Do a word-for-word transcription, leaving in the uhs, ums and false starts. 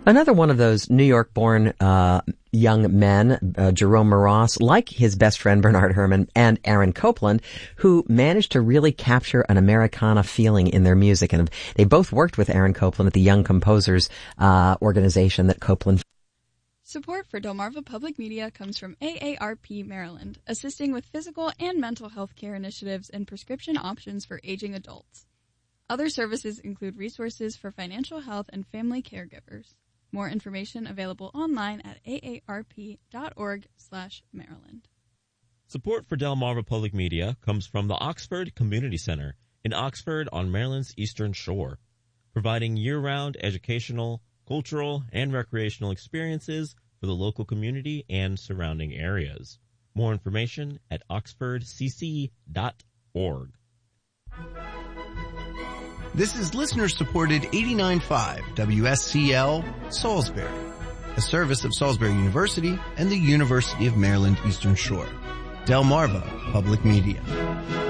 Another one of those New York-born uh young men, uh, Jerome Moross, like his best friend Bernard Herrmann and Aaron Copland, who managed to really capture an Americana feeling in their music. And they both worked with Aaron Copland at the Young Composers uh organization that Copland. Support for Delmarva Public Media comes from A A R P Maryland, assisting with physical and mental health care initiatives and prescription options for aging adults. Other services include resources for financial health and family caregivers. More information available online at aarp.org slash Maryland. Support for Delmarva Public Media comes from the Oxford Community Center in Oxford on Maryland's Eastern Shore, providing year-round educational, cultural, and recreational experiences for the local community and surrounding areas. More information at oxford c c dot org. This is listener-supported eighty-nine point five W S C L Salisbury, a service of Salisbury University and the University of Maryland Eastern Shore. Delmarva Public Media.